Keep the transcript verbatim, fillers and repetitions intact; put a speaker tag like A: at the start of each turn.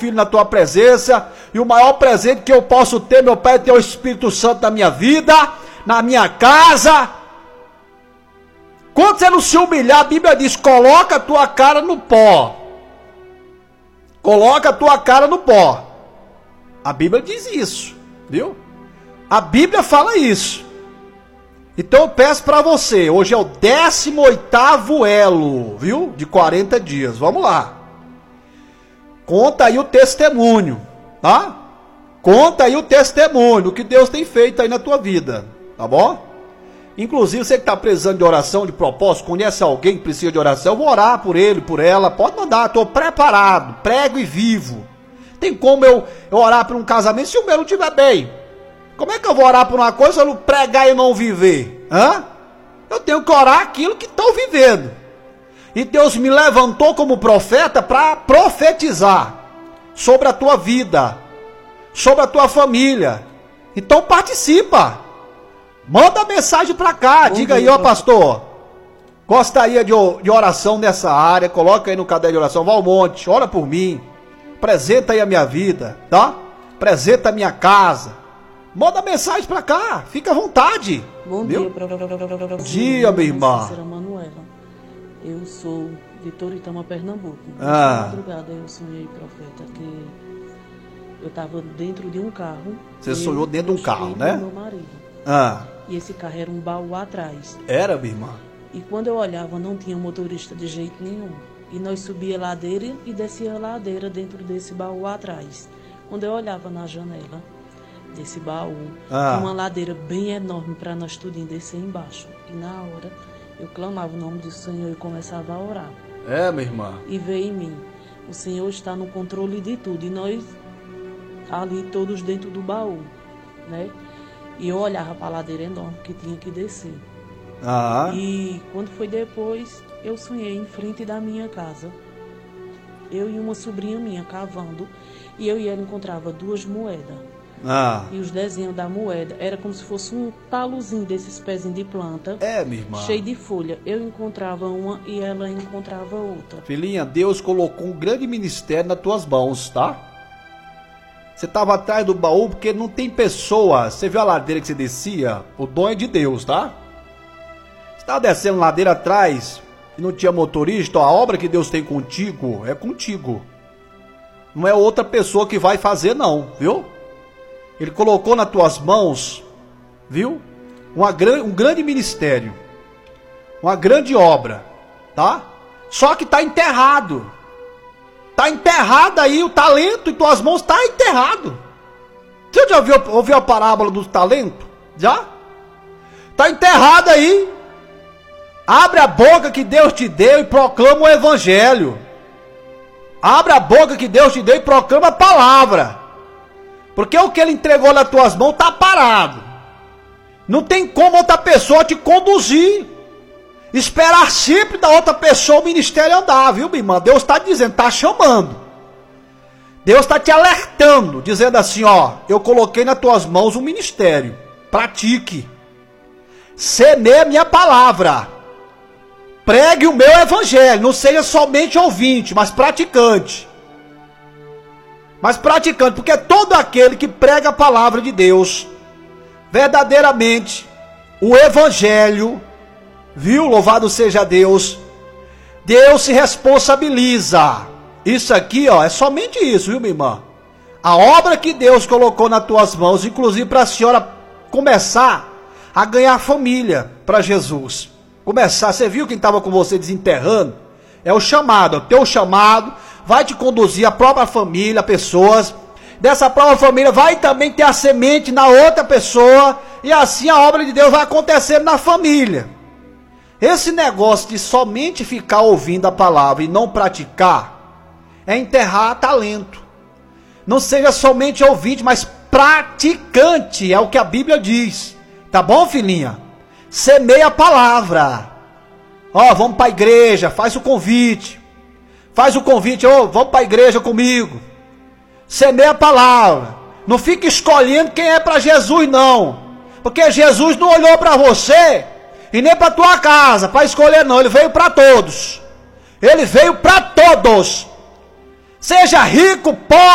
A: filho, na tua presença. E o maior presente que eu posso ter, meu Pai, é ter o Espírito Santo na minha vida, na minha casa. Quando você não se humilhar, a Bíblia diz, coloca a tua cara no pó. Coloca a tua cara no pó. A Bíblia diz isso, viu? A Bíblia fala isso. Então eu peço para você, hoje é o décimo oitavo elo, viu? De quarenta dias, vamos lá. Conta aí o testemunho, tá? Conta aí o testemunho, o que Deus tem feito aí na tua vida, tá bom? Inclusive, você que está precisando de oração, de propósito, conhece alguém que precisa de oração, eu vou orar por ele, por ela, pode mandar, estou preparado, prego e vivo. Tem como eu, eu orar por um casamento se o meu não estiver bem? Como é que eu vou orar por uma coisa se eu não pregar e não viver? Hã? Eu tenho que orar aquilo que estou vivendo. E Deus me levantou como profeta para profetizar sobre a tua vida, sobre a tua família. Então participa. Manda mensagem para cá, Bom diga dia, aí, ó pastor, gostaria de, de oração nessa área, coloca aí no caderno de oração, Valmonte, ora por mim, apresenta aí a minha vida, tá? Apresenta a minha casa, manda mensagem para cá, fica à vontade.
B: Bom
A: viu?
B: dia, pra...
A: Bom dia, minha irmã.
B: Manuela. Eu sou de Toritama, Pernambuco.
A: Ah.
B: Na madrugada eu sonhei, profeta, que eu estava dentro de um carro.
A: Você sonhou dentro de um carro, né?
B: Meu marido.
A: Ah.
B: E esse carro era um baú atrás.
A: Era, minha irmã?
B: E quando eu olhava, não tinha motorista de jeito nenhum. E nós subia a ladeira e descia a ladeira dentro desse baú atrás. Quando eu olhava na janela desse baú,
A: ah.
B: tinha uma ladeira bem enorme para nós tudinho descer embaixo. E na hora, eu clamava o nome do Senhor e começava a orar.
A: É, minha irmã?
B: E veio em mim, o Senhor está no controle de tudo. E nós ali todos dentro do baú, né? E eu olhava para a ladeira enorme que tinha que descer.
A: Ah.
B: E quando foi depois, eu sonhei em frente da minha casa. Eu e uma sobrinha minha cavando. E eu e ela encontrava duas moedas.
A: Ah.
B: E os desenhos da moeda era como se fosse um talozinho desses pezinhos de planta.
A: É, minha irmã.
B: Cheio de folha. Eu encontrava uma e ela encontrava outra.
A: Filhinha, Deus colocou um grande ministério nas tuas mãos, tá? Você estava atrás do baú porque não tem pessoa. Você viu a ladeira que você descia? O dom é de Deus, tá? Você estava descendo ladeira atrás e não tinha motorista. Ó, a obra que Deus tem contigo é contigo. Não é outra pessoa que vai fazer, não, viu? Ele colocou nas tuas mãos, viu? Uma, um grande ministério. Uma grande obra, tá? Só que está enterrado. Está enterrado aí o talento em tuas mãos, está enterrado. Você já ouviu, ouviu a parábola do talento? Já? Está enterrado aí. Abre a boca que Deus te deu e proclama o evangelho. Abre a boca que Deus te deu e proclama a palavra. Porque o que ele entregou nas tuas mãos está parado. Não tem como outra pessoa te conduzir. Esperar sempre da outra pessoa o ministério andar, viu, minha irmã? Deus está dizendo, está chamando. Deus está te alertando, dizendo assim, ó, eu coloquei nas tuas mãos um ministério. Pratique. Semeie a minha palavra. Pregue o meu evangelho. Não seja somente ouvinte, mas praticante. Mas praticante, porque todo aquele que prega a palavra de Deus, verdadeiramente, o evangelho, viu? Louvado seja Deus. Deus se responsabiliza. Isso aqui, ó, é somente isso, viu, minha irmã? A obra que Deus colocou nas tuas mãos, inclusive para a senhora começar a ganhar família para Jesus. Começar, você viu quem estava com você desenterrando? É o chamado, o teu chamado vai te conduzir a própria família, pessoas. Dessa própria família vai também ter a semente na outra pessoa. E assim a obra de Deus vai acontecer na família. Esse negócio de somente ficar ouvindo a palavra e não praticar é enterrar talento. Não seja somente ouvinte, mas praticante, é o que a Bíblia diz. Tá bom, filhinha? Semeia a palavra. Ó, vamos para a igreja, faz o convite. Faz o convite, ó, vamos para a igreja comigo. Semeia a palavra. Não fica escolhendo quem é para Jesus, não. Porque Jesus não olhou para você e nem para tua casa para escolher, não. Ele veio para todos. Ele veio para todos. Seja rico, pobre.